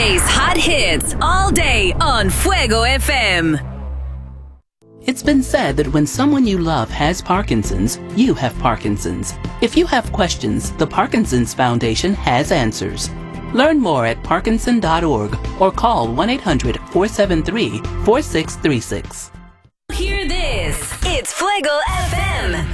DJ's hot hits all day on Fuego FM. It's been said that when someone you love has Parkinson's, you have Parkinson's. If you have questions, the Parkinson's Foundation has answers. Learn more at parkinson.org or call 1-800-473-4636. Hear this. It's Fuego FM.